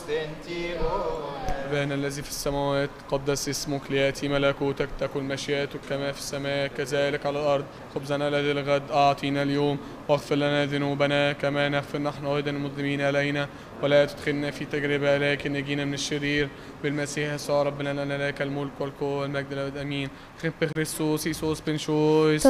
أبانا الذي في السماوات قدس اسمك، ليأتي ملكوتك، تكن مشيئتك كما في السماء كذلك على الأرض. خبزنا الذي الغد أعطينا اليوم، واغفر لنا ذنوبنا كما نغفر نحن أيضا المذنبين علينا، ولا تدخلنا في تجربة لكن نجينا من الشرير. بالمسيح يسوع ربنا، لنا لك الملك والقوة والمجد الأبد آمين. خب Kristus, Jesus bin Schuss.